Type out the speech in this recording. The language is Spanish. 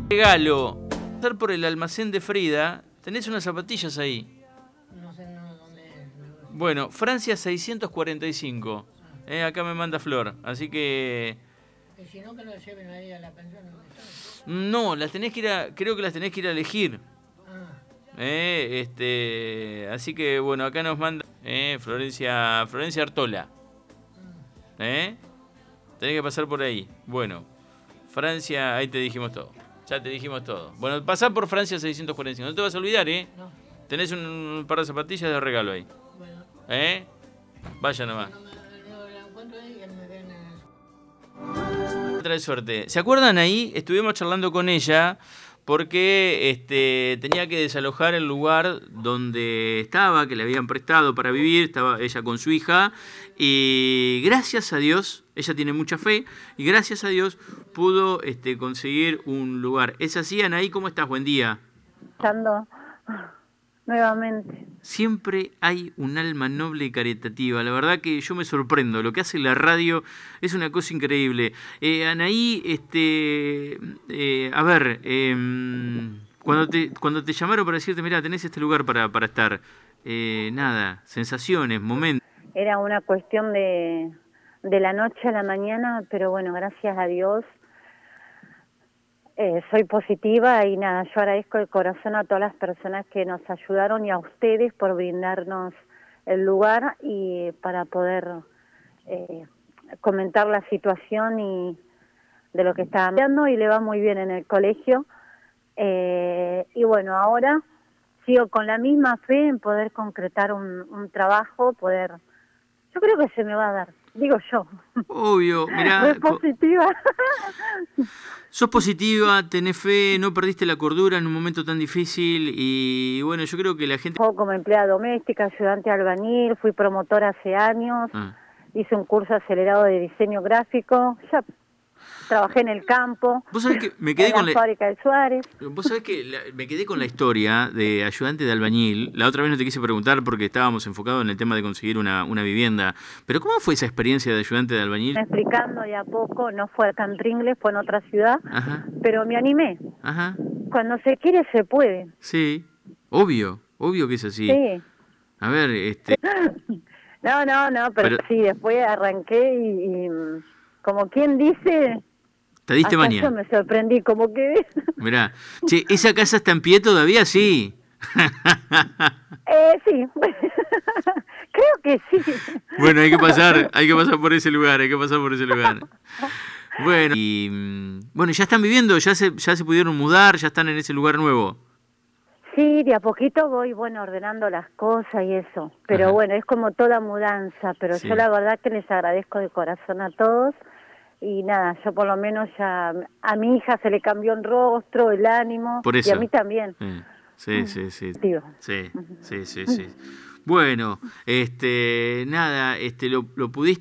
Regalo. Pasar por el almacén de Frida, tenés unas zapatillas ahí. No sé dónde es. Bueno, Francia 645. Acá me manda Flor, así que... Y si no, que lo lleven ahí a la pensión donde está. No, las tenés que ir creo que las tenés que ir a elegir. Ah, Así que bueno, acá nos manda Florencia Artola. Tenés que pasar por ahí. Bueno, Francia, ahí te dijimos todo. Ya te dijimos todo. Bueno, pasá por Francia 645. No te vas a olvidar, no. Tenés un par de zapatillas de regalo ahí. Bueno. Vaya nomás. No la encuentro ahí, que me den Trae suerte. ¿Se acuerdan ahí? Estuvimos charlando con ella porque tenía que desalojar el lugar donde estaba, que le habían prestado para vivir, estaba ella con su hija, y gracias a Dios, ella tiene mucha fe, y gracias a Dios pudo conseguir un lugar. ¿Es así, Anaí? ¿Cómo estás? Buen día. Escuchando nuevamente. Siempre hay un alma noble y caritativa. La verdad que yo me sorprendo. Lo que hace la radio es una cosa increíble. Anaí, a ver, cuando te llamaron para decirte, mira, tenés este lugar para estar, nada, sensaciones, momentos. Era una cuestión de la noche a la mañana, pero bueno, gracias a Dios soy positiva y nada, yo agradezco de corazón a todas las personas que nos ayudaron y a ustedes por brindarnos el lugar y para poder comentar la situación y de lo que está viendo, y le va muy bien en el colegio. Y bueno, ahora sigo con la misma fe en poder concretar un trabajo, yo creo que se me va a dar, digo yo. Obvio, mirá. Soy positiva. Sos positiva, tenés fe, no perdiste la cordura en un momento tan difícil y bueno, yo creo que la gente... Como empleada doméstica, ayudante albañil, fui promotora hace años, hice un curso acelerado de diseño gráfico, ya trabajé en el campo, ¿Vos sabés que me quedé en la fábrica de Suárez. Vos sabés que me quedé con la historia de ayudante de albañil. La otra vez no te quise preguntar porque estábamos enfocados en el tema de conseguir una vivienda. Pero ¿cómo fue esa experiencia de ayudante de albañil? Explicando de a poco, no fue acá en Pringles, fue en otra ciudad, pero me animé. Cuando se quiere se puede. Sí, obvio que es así. Sí. A ver, No, pero sí, después arranqué y como quien dice... ¿Te diste maña? Yo me sorprendí, como que... Mirá, che, ¿esa casa está en pie todavía? Sí. Sí, creo que sí. Bueno, hay que pasar por ese lugar, Bueno, bueno, ya están viviendo, ya se pudieron mudar, ya están en ese lugar nuevo. Sí, de a poquito voy, ordenando las cosas y eso. Pero bueno, es como toda mudanza, pero sí. Yo la verdad que les agradezco de corazón a todos. Y nada, yo por lo menos ya a mi hija se le cambió el rostro, el ánimo, por eso. Y a mí también. Sí. Bueno, nada, lo pudiste